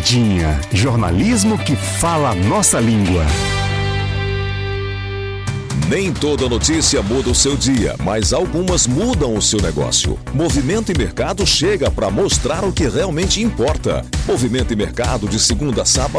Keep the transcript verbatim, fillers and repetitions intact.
Verdinha, jornalismo que fala a nossa língua. Nem toda notícia muda o seu dia, mas algumas mudam o seu negócio. Movimento e Mercado chega para mostrar o que realmente importa. Movimento e Mercado de segunda a sábado